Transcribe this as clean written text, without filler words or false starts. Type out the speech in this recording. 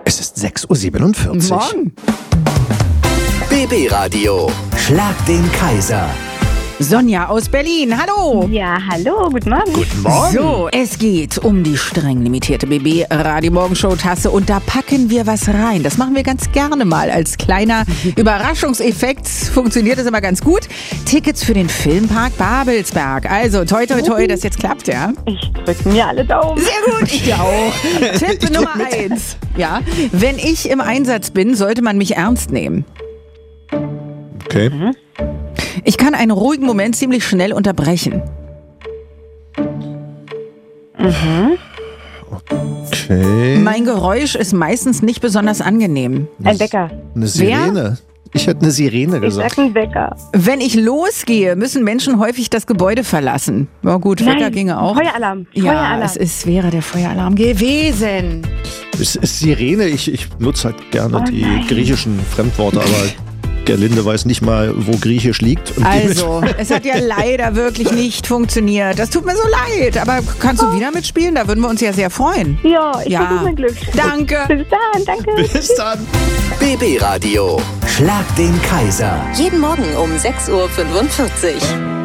Es ist 6:47 Uhr. Morgen. BB Radio. Schlag den Kaiser. Sonja aus Berlin, hallo. Ja, hallo, guten Morgen. Guten Morgen. So, es geht um die streng limitierte BB Radio Morgenshow Tasse und da packen wir was rein. Das machen wir ganz gerne mal als kleiner Überraschungseffekt. Funktioniert das immer ganz gut. Tickets für den Filmpark Babelsberg. Also toi toi toi, dass jetzt klappt, ja? Ich drücke mir alle Daumen. Sehr gut, ich auch. Tipp Nummer 1. Ja, wenn ich im Einsatz bin, sollte man mich ernst nehmen. Okay. Ich kann einen ruhigen Moment ziemlich schnell unterbrechen. Okay. Mein Geräusch ist meistens nicht besonders angenehm. Ein Wecker. Eine Sirene. Ich hätte eine Sirene Ich gesagt. sag ein Wecker. Wenn ich losgehe, müssen Menschen häufig das Gebäude verlassen. Ja gut, Wecker Nein, ginge auch. Feueralarm. Ja, Feueralarm. wäre der Feueralarm gewesen. Es ist Sirene. Ich nutze halt gerne die nein. griechischen Fremdworte, aber Gerlinde weiß nicht mal, wo Griechisch liegt. Und Also, es hat ja leider wirklich nicht funktioniert. Das tut mir so leid. Aber kannst du wieder mitspielen? Da würden wir uns ja sehr freuen. Ja, ich Ja. versuche mein Glück. Danke. Bis dann, danke. Bis dann. BB Radio. Schlag den Kaiser. Jeden Morgen um 6:45 Uhr.